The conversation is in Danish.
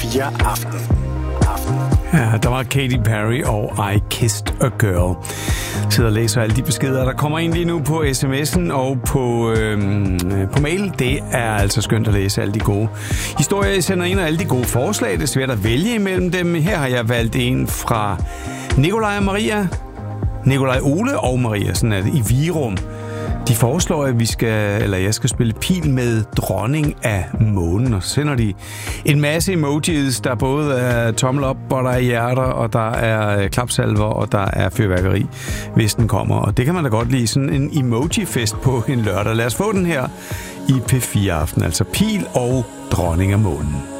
P4 Aften. Ja, der var Katy Perry og I Kissed a Girl. Jeg sidder og læser alle de beskeder, der kommer ind lige nu på sms'en og på mail. Det er altså skønt at læse alle de gode historier, I sender ind, og alle de gode forslag. Det er svært at vælge imellem dem. Her har jeg valgt en fra Nikolaj og Maria. Nikolaj, Ole og Maria, sådan er det, i Virum. De foreslår, at jeg skal spille pil med dronning af månen, og så sender de en masse emojis, der både er tommel op, og der er hjerter, og der er klapsalver, og der er fyrværkeri, hvis den kommer. Og det kan man da godt lide, sådan en emoji-fest på en lørdag. Lad os få den her i P4 Aften, altså pil og dronning af månen.